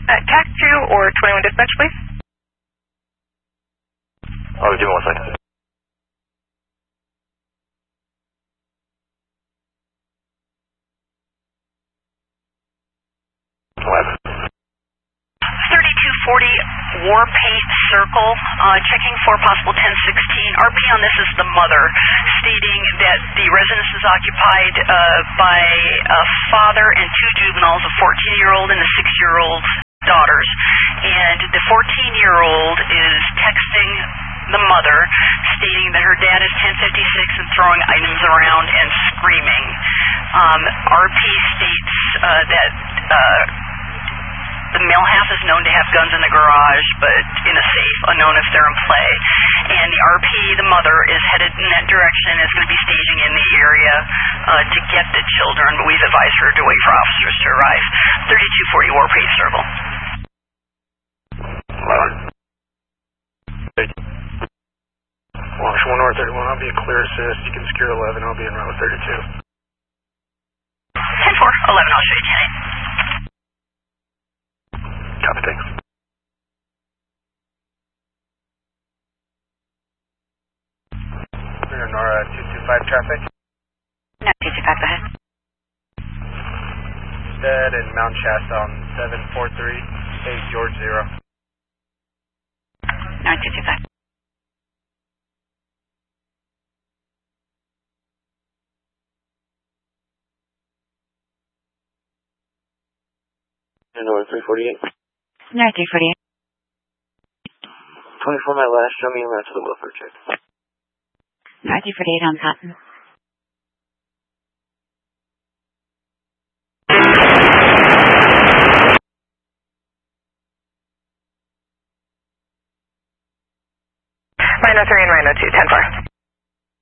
TAC 2 or 21 dispatch, please. Oh, give me 1 second. What? 3240 Warpaint Circle, checking for possible 1016. RP on this is the mother, stating that the residence is occupied by a father and 2 juveniles, a 14-year-old and a 6-year-old daughters. And the 14-year-old is texting the mother, stating that her dad is 1056 and throwing items around and screaming. RP states that the male half is known to have guns in the garage, but in a safe, unknown if they're in play. And the RP, the mother, is headed in that direction, is going to be staging in the area to get the children, but we've advised her to wait for officers to arrive. 3240 Warpaint Circle. Wash 1 North 31, I'll be a clear assist. You can secure 11, I'll be en route 32. 10-4, 11, I'll show you 10-8. Copy, thanks. Clear Nora 225 traffic. No, 225, go ahead. Stead and Mount Shasta on 743, 8 George 0. No, 225. Nora 348. No, 348. 24 my last, show me en route to the welfare check. No, 348 on Cotton. Rhino 3 and Rhino 2, 10-4.